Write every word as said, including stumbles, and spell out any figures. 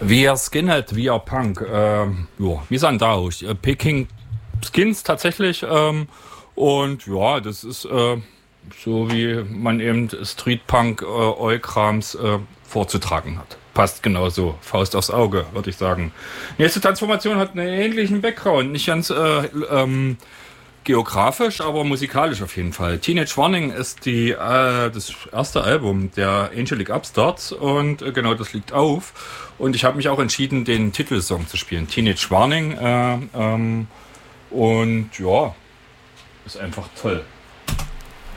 Wir Skinhead, wir Punk. Ähm, ja, wir sind da auch. Äh, Peking Skins tatsächlich. Ähm, und ja, das ist äh, so, wie man eben Streetpunk äh, Eukrams äh, vorzutragen hat. Passt genauso. Faust aufs Auge, würde ich sagen. Nächste Transformation hat einen ähnlichen Background. Nicht ganz äh, ähm, geografisch, aber musikalisch auf jeden Fall. Teenage Warning ist die, äh, das erste Album der Angelic Upstarts und äh, genau das liegt auf. Und ich habe mich auch entschieden, den Titelsong zu spielen. Teenage Warning. Äh, ähm, und ja, ist einfach toll.